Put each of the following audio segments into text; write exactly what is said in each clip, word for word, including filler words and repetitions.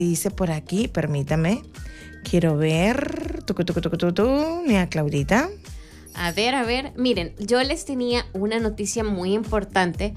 Dice por aquí, permítame, quiero ver, tucu, tucu, tucu, tucu, tucu, mira Claudita. A ver, a ver, miren, yo les tenía una noticia muy importante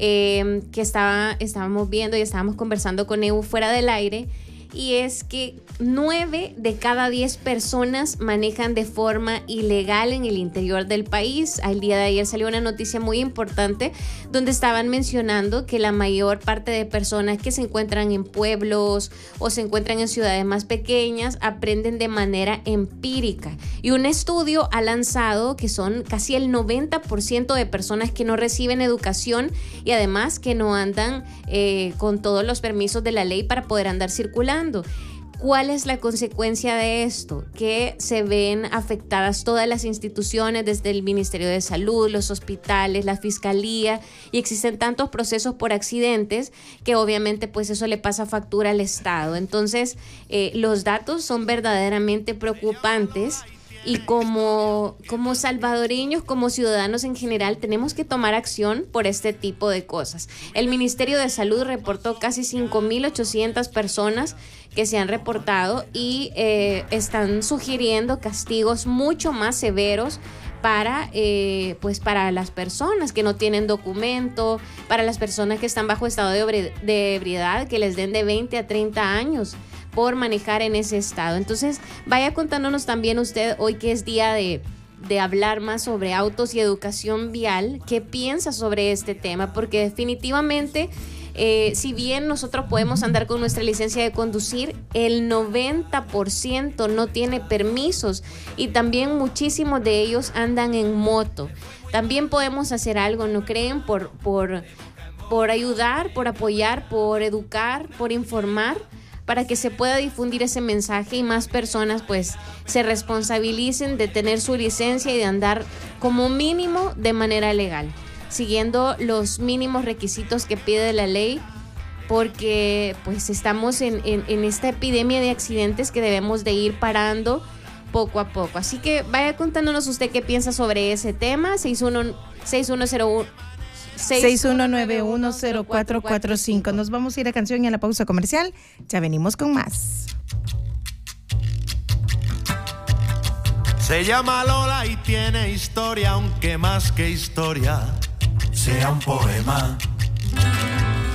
eh, que estaba, estábamos viendo y estábamos conversando con Evo fuera del aire, y es que nueve de cada diez personas manejan de forma ilegal en el interior del país. Al día de ayer salió una noticia muy importante donde estaban mencionando que la mayor parte de personas que se encuentran en pueblos o se encuentran en ciudades más pequeñas aprenden de manera empírica. Y un estudio ha lanzado que son casi el noventa por ciento de personas que no reciben educación y además que no andan eh, con todos los permisos de la ley para poder andar circulando. ¿Cuál es la consecuencia de esto? Que se ven afectadas todas las instituciones, desde el Ministerio de Salud, los hospitales, la Fiscalía, y existen tantos procesos por accidentes que obviamente pues eso le pasa factura al Estado. Entonces, eh, los datos son verdaderamente preocupantes. Y como, como salvadoreños, como ciudadanos en general, tenemos que tomar acción por este tipo de cosas. El Ministerio de Salud reportó casi cinco mil ochocientas personas que se han reportado y eh, están sugiriendo castigos mucho más severos para, eh, pues para las personas que no tienen documento, para las personas que están bajo estado de, obri- de ebriedad, que les den de veinte a treinta años por manejar en ese estado. Entonces, vaya contándonos también usted, hoy que es día de, de hablar más sobre autos y educación vial, ¿qué piensa sobre este tema? Porque definitivamente, eh, si bien nosotros podemos andar con nuestra licencia de conducir, el noventa por ciento no tiene permisos y también muchísimos de ellos andan en moto. También podemos hacer algo, ¿no creen? Por, por, por ayudar, por apoyar, por educar, por informar, para que se pueda difundir ese mensaje y más personas pues se responsabilicen de tener su licencia y de andar como mínimo de manera legal, siguiendo los mínimos requisitos que pide la ley, porque pues estamos en, en, en esta epidemia de accidentes que debemos de ir parando poco a poco. Así que vaya contándonos usted qué piensa sobre ese tema. seis uno cero uno seis uno nueve uno cero cuatro cuatro cinco. Nos vamos a ir a canción y a la pausa comercial. Ya venimos con más. Se llama Lola y tiene historia, aunque más que historia sea un poema.